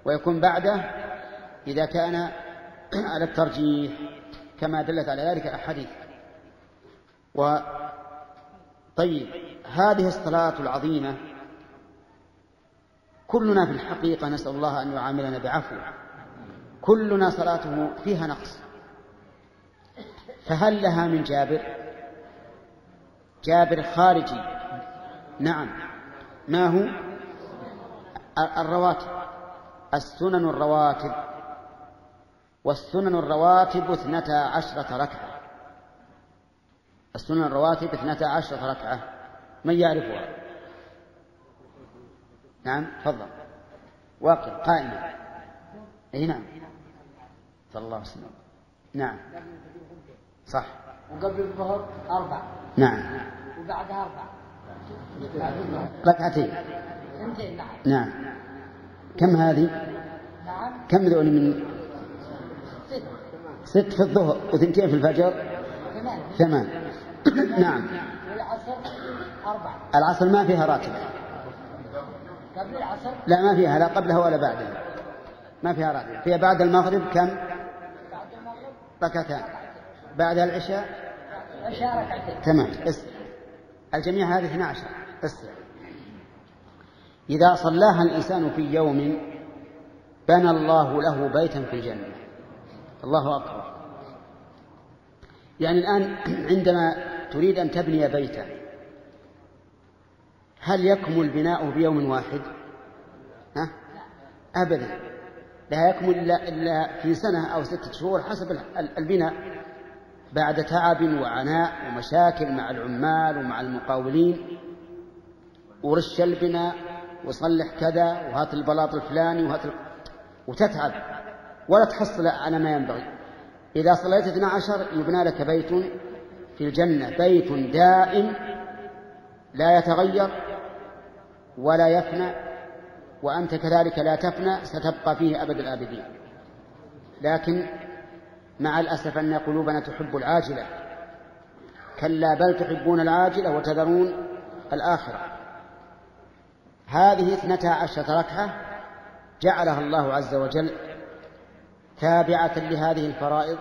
ويكون بعده إذا كان على الترجيح كما دلت على ذلك الأحاديث. طيب هذه الصلاة العظيمة كلنا في الحقيقة نسأل الله أن يعاملنا بعفو، كلنا صلاته فيها نقص، فهل لها من جابر خارجي؟ نعم. ما هو؟ الرواتب، السنن الرواتب، والسنن الرواتب 12 ركعة. السنن الرواتب 12 ركعة، من يعرفها؟ نعم تفضل. واقع قائمة. اي نعم صلى الله عليه وسلم. نعم صح. وقبل الظهر 4. نعم. وبعدها 4 ركعتين. نعم. كم هذه؟ نعم. كم ذول من 6 في الظهر و2 في الفجر 8. نعم. والعصر 4. العصر ما فيها راتب. قبل العصر لا ما فيها، لا قبلها ولا بعدها، ما فيها راتب. فيها بعد المغرب كم؟ بعد المغرب ركعتان. بعد العشاء ركعتين. تمام. الجميع هذه 12. إذا صلاها الإنسان في يوم بنى الله له بيتا في الجنة. الله أكبر. يعني الآن عندما تريد أن تبني بيتا هل يكمل بناؤه بيوم واحد؟ أبدا، لا يكمل إلا في سنة أو 6 شهور حسب البناء، بعد تعب وعناء ومشاكل مع العمال ومع المقاولين، ورش البناء وصلح كذا وهات البلاط الفلاني وتتعب ولا تحصل على ما ينبغي. إذا صليت 12 يبنى لك بيت في الجنة، بيت دائم لا يتغير ولا يفنى، وأنت كذلك لا تفنى، ستبقى فيه أبد الآبدين. لكن مع الأسف أن قلوبنا تحب العاجلة، كلا بل تحبون العاجلة وتذرون الآخرة. هذه 12 ركعة جعلها الله عز وجل تابعة لهذه الفرائض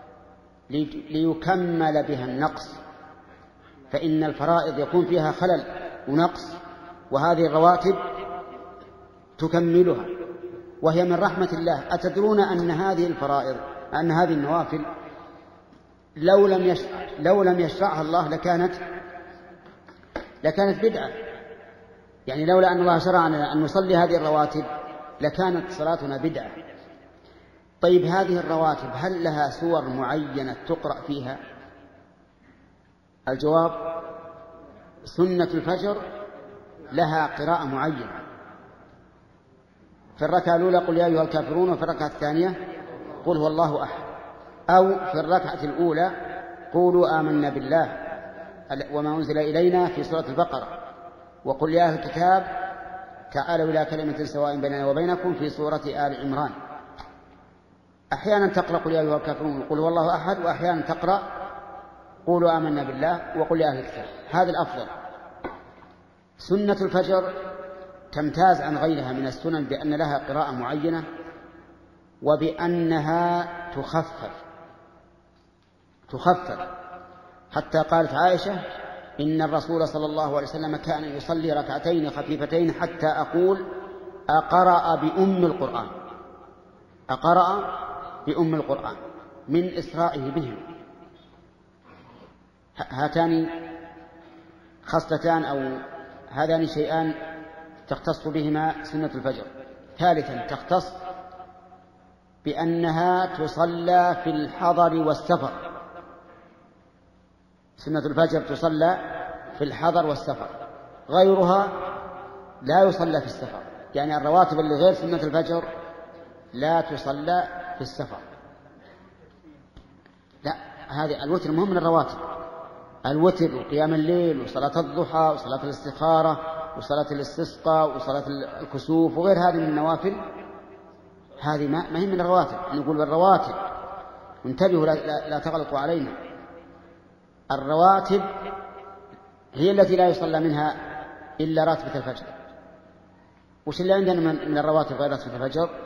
ليكمل بها النقص، فإن الفرائض يكون فيها خلل ونقص، وهذه الرواتب تكملها، وهي من رحمة الله. أتدرون أن هذه الفرائض، أن هذه النوافل لو لم يشرعها الله لكانت بدعة. يعني لولا أن الله شرعنا أن نصلي هذه الرواتب لكانت صلاتنا بدعة. طيب هذه الرواتب هل لها سور معينة تقرأ فيها؟ الجواب: سنة الفجر لها قراءة معينة، في الركعة الأولى قل يا أيها الكافرون، وفي الركعة الثانية قل هو الله أحد، أو في الركعة الأولى قولوا آمنا بالله وما أنزل إلينا في سورة البقرة، وقل يا أهل الكتاب تعالوا إلى كلمة سواء بيننا وبينكم في سورة آل عمران. أحيانا تقرأ قل يا أيها الكافرون وقل هو الله أحد، وأحيانا تقرأ قولوا آمنا بالله وقل يا أهل الكتاب. هذا الأفضل. سنة الفجر تمتاز عن غيرها من السنن بأن لها قراءة معينة، وبأنها تخفف حتى قالت عائشة: إن الرسول صلى الله عليه وسلم كان يصلي ركعتين خفيفتين حتى أقول أقرأ بأم القرآن من إسرائه بهم. هاتان خصلتان أو هذان شيئان تختص بهما سنة الفجر. ثالثا تختص بأنها تصلى في الحضر والسفر. سنة الفجر تصلى في الحضر والسفر، غيرها لا يصلى في السفر. يعني الرواتب اللي غير سنة الفجر لا تصلى في السفر. لا، هذه الوتر مهم من الرواتب. الوتر وقيام الليل وصلاة الضحى وصلاة الاستخارة وصلاة الاستسقاء وصلاة الكسوف وغير هذه من النوافل، هذه ما هي من الرواتب. نقول بالرواتب، انتبهوا لا تغلطوا علينا. الرواتب هي التي لا يصلى منها إلا راتبة الفجر. وش اللي عندنا من الرواتب غير راتبة الفجر؟